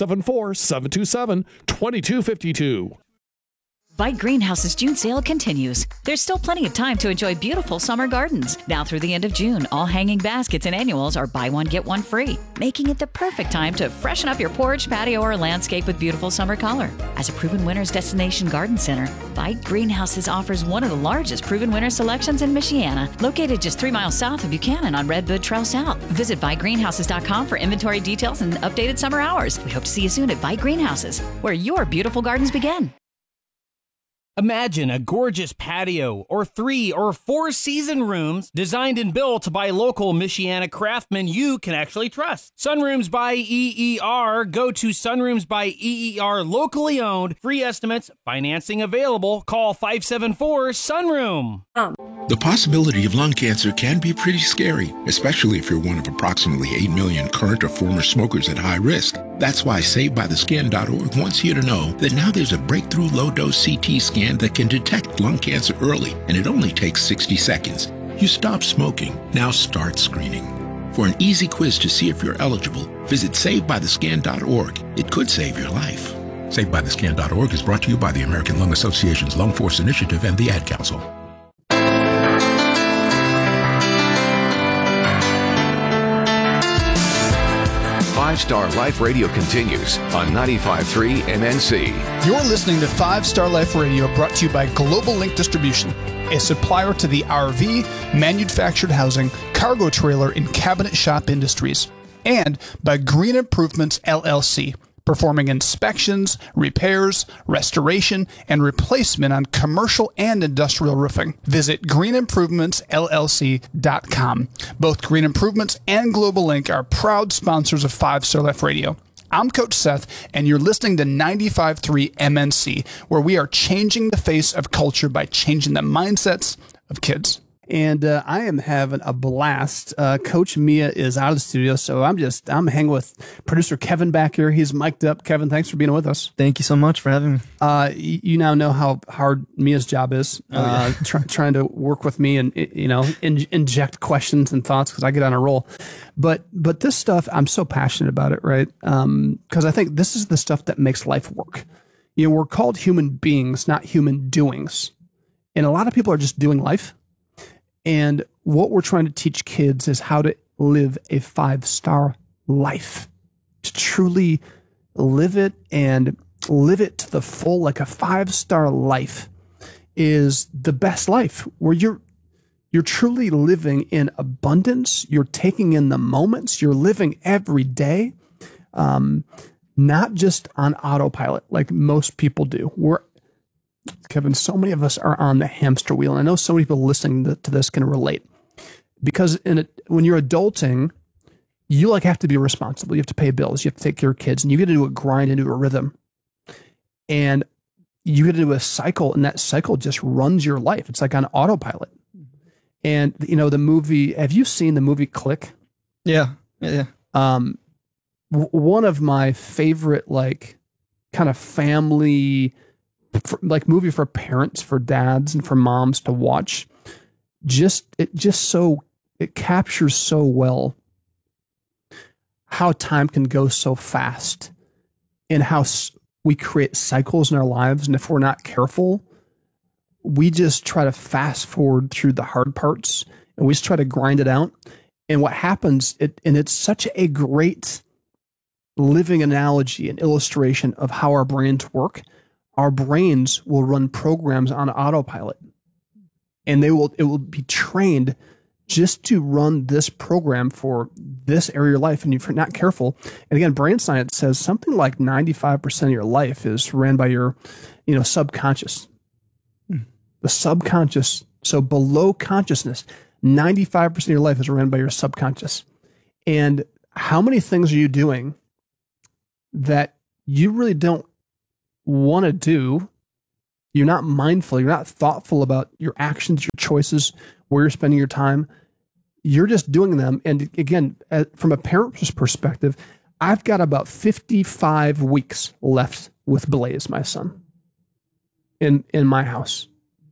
574-727-2252. Vite Greenhouse's June sale continues. There's still plenty of time to enjoy beautiful summer gardens. Now through the end of June, all hanging baskets and annuals are buy one, get one free, making it the perfect time to freshen up your porch, patio, or landscape with beautiful summer color. As a proven winner's destination garden center, Vite Greenhouses offers one of the largest proven winner selections in Michiana, located just 3 miles south of Buchanan on Redwood Trail South. Visit ViteGreenhouses.com for inventory details and updated summer hours. We hope to see you soon at Vite Greenhouses, where your beautiful gardens begin. Imagine a gorgeous patio or 3 or 4 season rooms designed and built by local Michiana craftsmen you can actually trust. Sunrooms by EER. Go to Sunrooms by EER, locally owned, free estimates, financing available. Call 574-SUNROOM. The possibility of lung cancer can be pretty scary, especially if you're one of approximately 8 million current or former smokers at high risk. That's why SaveByTheScan.org wants you to know that now there's a breakthrough low-dose CT scan that can detect lung cancer early, and it only takes 60 seconds. You stop smoking, now start screening. For an easy quiz to see if you're eligible, visit SaveByTheScan.org. It could save your life. SaveByTheScan.org is brought to you by the American Lung Association's Lung Force Initiative and the Ad Council. Five Star Life Radio continues on 95.3 MNC. You're listening to 5 Star Life Radio, brought to you by Global Link Distribution, a supplier to the RV, manufactured housing, cargo trailer, and cabinet shop industries, and by Green Improvements LLC, performing inspections, repairs, restoration, and replacement on commercial and industrial roofing. Visit greenimprovementsllc.com. Both Green Improvements and Global Link are proud sponsors of 5 Star Life Radio. I'm Coach Seth, and you're listening to 95.3 MNC, where we are changing the face of culture by changing the mindsets of kids. And I am having a blast. Coach Mia is out of the studio, so I'm hanging with producer Kevin back here. He's mic'd up. Kevin, thanks for being with us. Thank you so much for having me. You now know how hard Mia's job is. Trying to work with me and inject questions and thoughts because I get on a roll. But this stuff, I'm so passionate about it, right? Because I think this is the stuff that makes life work. We're called human beings, not human doings, and a lot of people are just doing life. And what we're trying to teach kids is how to live a 5-star life, to truly live it and live it to the full. Like a 5-star life is the best life, where you're truly living in abundance. You're taking in the moments. You're living every day, not just on autopilot like most people do. Kevin, so many of us are on the hamster wheel. And I know so many people listening to this can relate, because when you're adulting, you have to be responsible. You have to pay bills. You have to take care of kids, and you get into a grind, into a rhythm, and you get into a cycle, and that cycle just runs your life. It's like on autopilot. And the movie. Have you seen the movie Click? Yeah. One of my favorite kind of family. Movie for parents, for dads and for moms to watch. It captures so well how time can go so fast, and how we create cycles in our lives. And if we're not careful, we just try to fast forward through the hard parts, and we just try to grind it out. And what happens, and it's such a great living analogy and illustration of how our brains work. our brains will run programs on autopilot, and it will be trained just to run this program for this area of your life. And if you're not careful, and again, brain science says something like 95% of your life is ran by your, subconscious. The subconscious, so below consciousness, 95% of your life is ran by your subconscious. And how many things are you doing that you really don't want to do? You're not mindful. You're not thoughtful about your actions, your choices, where you're spending your time. You're just doing them. And again, from a parent's perspective, I've got about 55 weeks left with Blaze, my son, in my house.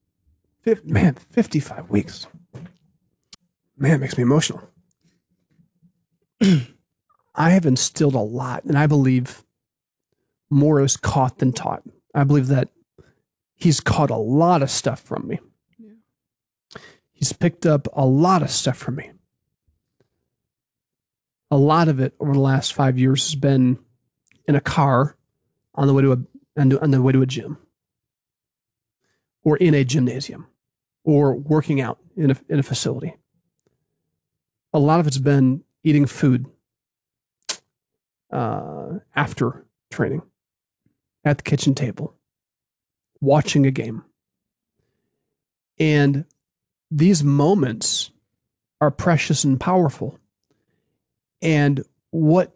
55 weeks. Man, it makes me emotional. I have instilled a lot, and I believe more is caught than taught. I believe that he's caught a lot of stuff from me. Yeah. He's picked up a lot of stuff from me. A lot of it over the last 5 years has been in a car on the way to a gym, or in a gymnasium, or working out in a facility. A lot of it's been eating food after training, at the kitchen table, watching a game. And these moments are precious and powerful. And what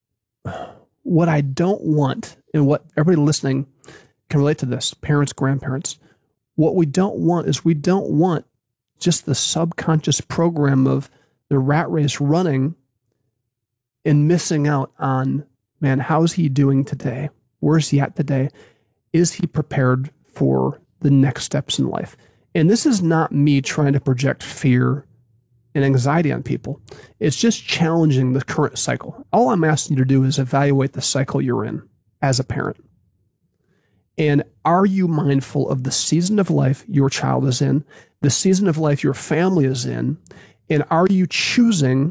I don't want, and what everybody listening can relate to this, parents, grandparents, what we don't want is we don't want just the subconscious program of the rat race running and missing out on, man, how's he doing today? Where's he at today? Is he prepared for the next steps in life? And this is not me trying to project fear and anxiety on people. It's just challenging the current cycle. All I'm asking you to do is evaluate the cycle you're in as a parent. And are you mindful of the season of life your child is in, the season of life your family is in, and are you choosing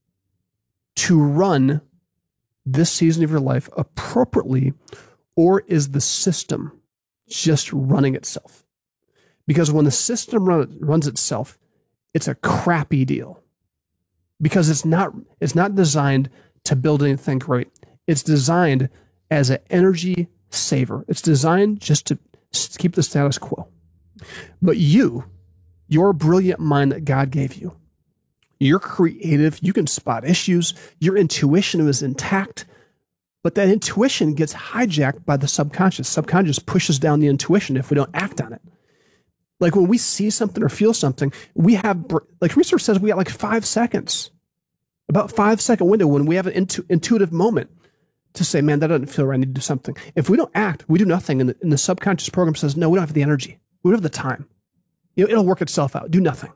to run this season of your life appropriately, or is the system just running itself? Because when the system runs itself, it's a crappy deal, because it's not designed to build anything great. It's designed as an energy saver. It's designed just to keep the status quo. But your brilliant mind that God gave you, you're creative, you can spot issues, your intuition is intact, but that intuition gets hijacked by the subconscious. Subconscious pushes down the intuition if we don't act on it. Like when we see something or feel something, we have, like research says, we got like 5 seconds, about 5 second window when we have an intuitive moment to say, man, that doesn't feel right, I need to do something. If we don't act, we do nothing, and the subconscious program says, no, we don't have the energy. We don't have the time. It'll work itself out. Do nothing.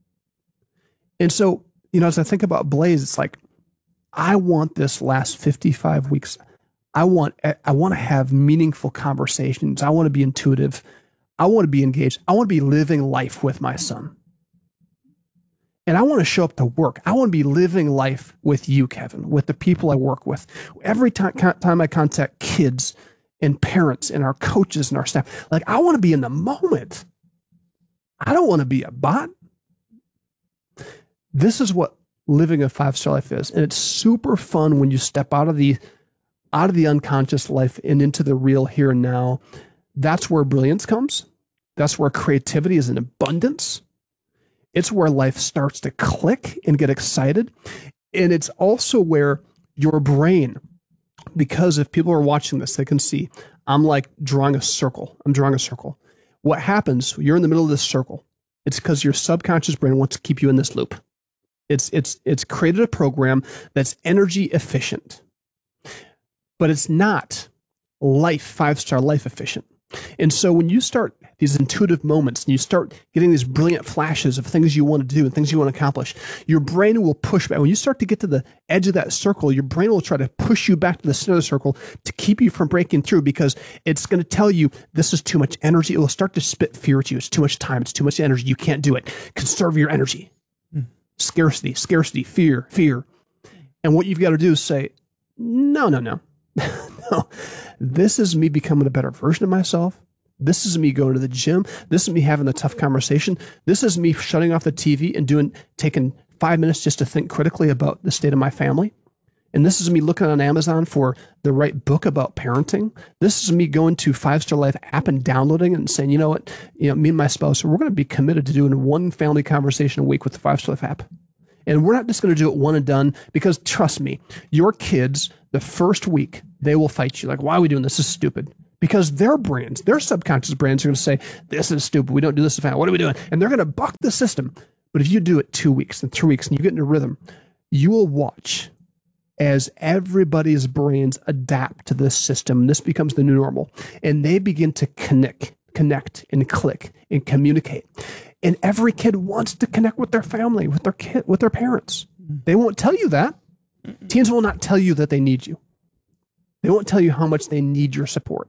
And so, as I think about Blaze, it's like, I want this last 55 weeks. I want to have meaningful conversations. I want to be intuitive. I want to be engaged. I want to be living life with my son. And I want to show up to work. I want to be living life with you, Kevin, with the people I work with. Every time I contact kids and parents and our coaches and our staff, like, I want to be in the moment. I don't want to be a bot. This is what living a 5-star life is. And it's super fun when you step out of the unconscious life and into the real here and now. That's where brilliance comes. That's where creativity is in abundance. It's where life starts to click and get excited. And it's also where your brain, because if people are watching this, they can see I'm like drawing a circle. I'm drawing a circle. What happens, you're in the middle of this circle. It's because your subconscious brain wants to keep you in this loop. It's created a program that's energy efficient, but it's not 5-star life efficient. And so when you start these intuitive moments and you start getting these brilliant flashes of things you want to do and things you want to accomplish, your brain will push back. When you start to get to the edge of that circle, your brain will try to push you back to the center of the circle to keep you from breaking through, because it's going to tell you this is too much energy. It will start to spit fear at you. It's too much time. It's too much energy. You can't do it. Conserve your energy. Scarcity, fear. And what you've got to do is say, no. This is me becoming a better version of myself. This is me going to the gym. This is me having a tough conversation. This is me shutting off the TV and taking 5 minutes just to think critically about the state of my family. And this is me looking on Amazon for the right book about parenting. This is me going to 5 Star Life app and downloading it and saying, you know what, me and my spouse, we're going to be committed to doing one family conversation a week with the 5 Star Life app. And we're not just going to do it one and done, because trust me, your kids, the first week, they will fight you. Like, why are we doing this? This is stupid. Because their brains, their subconscious brains are going to say, this is stupid. We don't do this. What are we doing? And they're going to buck the system. But if you do it 2 weeks and 3 weeks and you get in a rhythm, you will watch as everybody's brains adapt to this system. This becomes the new normal. And they begin to connect and click and communicate. And every kid wants to connect with their family, with their parents. They won't tell you that. Teens will not tell you that they need you. They won't tell you how much they need your support.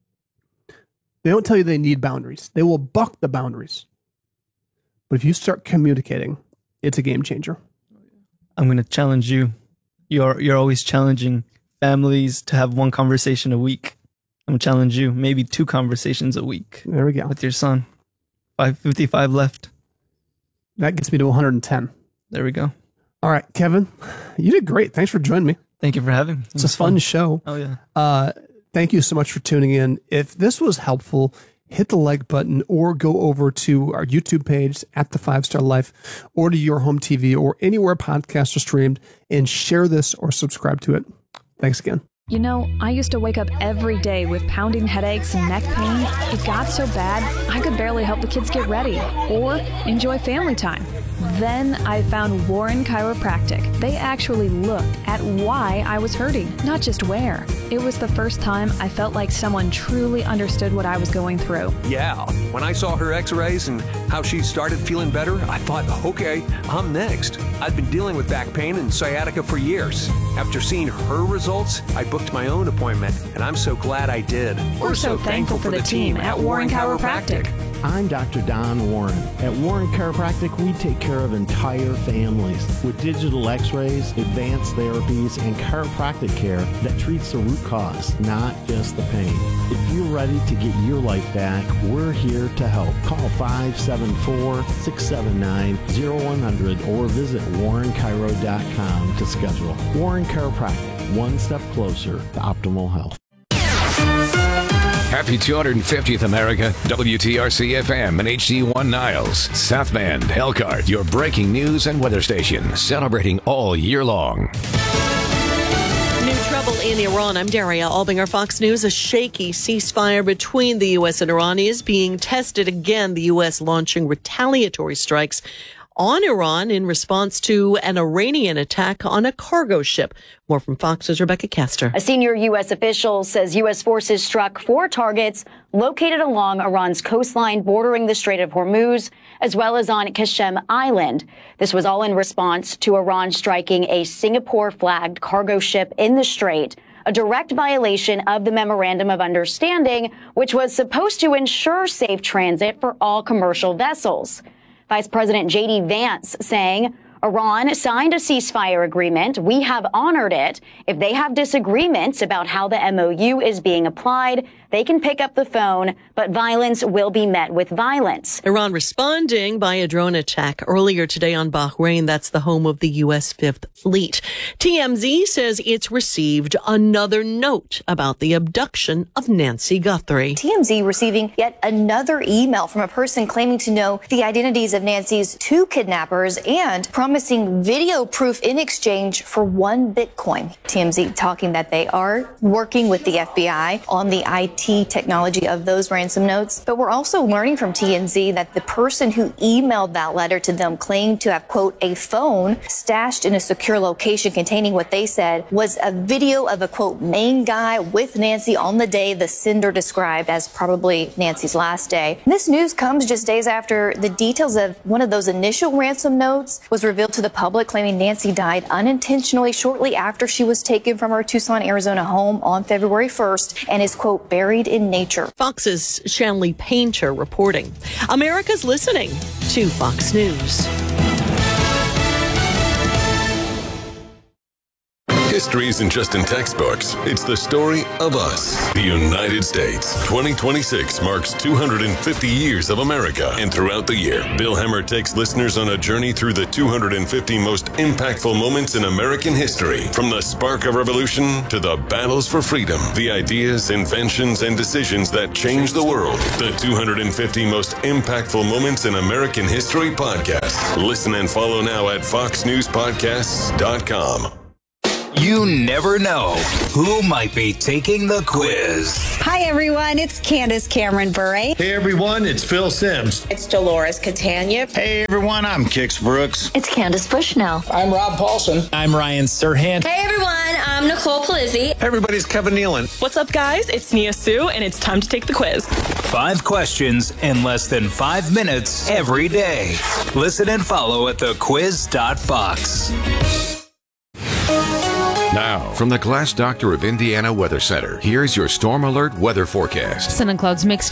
They don't tell you they need boundaries. They will buck the boundaries. But if you start communicating, it's a game changer. I'm going to challenge you. You're always challenging families to have one conversation a week. I'm going to challenge you, maybe 2 conversations a week. There we go. With your son. 555 left. That gets me to 110. There we go. All right, Kevin, you did great. Thanks for joining me. Thank you for having me. It's a fun show. Oh, yeah. Thank you so much for tuning in. If this was helpful, hit the like button or go over to our YouTube page at the 5 Star Life or to your home TV or anywhere podcasts are streamed and share this or subscribe to it. Thanks again. You know, I used to wake up every day with pounding headaches and neck pain. It got so bad, I could barely help the kids get ready or enjoy family time. Then I found Warren Chiropractic. They actually looked at why I was hurting, not just where. It was the first time I felt like someone truly understood what I was going through. Yeah, when I saw her x-rays and how she started feeling better, I thought, okay, I'm next. I'd been dealing with back pain and sciatica for years. After seeing her results, I booked my own appointment, and I'm so glad I did. We're so thankful for the team at Warren Chiropractic. I'm Dr. Don Warren. At Warren Chiropractic, we take care of entire families with digital x-rays, advanced therapies, and chiropractic care that treats the root cause, not just the pain. If you're ready to get your life back, we're here to help. Call 574-679-0100 or visit warrenchiro.com to schedule. Warren Chiropractic, one step closer to optimal health. Happy 250th America, WTRC FM and HD1 Niles, South Bend, Elkhart, your breaking news and weather station, celebrating all year long. New trouble in Iran. I'm Daria Albinger, Fox News. A shaky ceasefire between the U.S. and Iran is being tested again. The U.S. launching retaliatory strikes on Iran in response to an Iranian attack on a cargo ship. More from Fox's Rebecca Castor. A senior U.S. official says U.S. forces struck 4 targets located along Iran's coastline bordering the Strait of Hormuz, as well as on Qasem Island. This was all in response to Iran striking a Singapore-flagged cargo ship in the strait, a direct violation of the Memorandum of Understanding, which was supposed to ensure safe transit for all commercial vessels. Vice President J.D. Vance saying, Iran signed a ceasefire agreement. We have honored it. If they have disagreements about how the MOU is being applied, they can pick up the phone, but violence will be met with violence. Iran responding by a drone attack earlier today on Bahrain. That's the home of the U.S. Fifth Fleet. TMZ says it's received another note about the abduction of Nancy Guthrie. TMZ receiving yet another email from a person claiming to know the identities of Nancy's 2 kidnappers and promising video proof in exchange for 1 Bitcoin. TMZ talking that they are working with the FBI on the IT technology of those ransom notes. But we're also learning from TMZ that the person who emailed that letter to them claimed to have, quote, a phone stashed in a secure location containing what they said was a video of a, quote, main guy with Nancy on the day the sender described as probably Nancy's last day. This news comes just days after the details of one of those initial ransom notes was revealed to the public, claiming Nancy died unintentionally shortly after she was taken from her Tucson, Arizona home on February 1st and is, quote, buried in nature. Fox's Shanley Painter reporting. America's listening to Fox News. History isn't just in textbooks. It's the story of us, the United States. 2026 marks 250 years of America. And throughout the year, Bill Hemmer takes listeners on a journey through the 250 most impactful moments in American history. From the spark of revolution to the battles for freedom, the ideas, inventions, and decisions that changed the world. The 250 most impactful moments in American history podcast. Listen and follow now at foxnewspodcasts.com. You never know who might be taking the quiz. Hi, everyone. It's Candace Cameron Bure. Hey, everyone. It's Phil Sims. It's Dolores Catania. Hey, everyone. I'm Kix Brooks. It's Candace Bushnell. I'm Rob Paulson. I'm Ryan Serhant. Hey, everyone. I'm Nicole Palizzi. Everybody's Kevin Nealon. What's up, guys? It's Nia Sue, and it's time to take the quiz. 5 questions in less than 5 minutes every day. Listen and follow at thequiz.fox. Now, from the Glass Doctor of Indiana Weather Center, here's your Storm Alert weather forecast. Sun and clouds mixed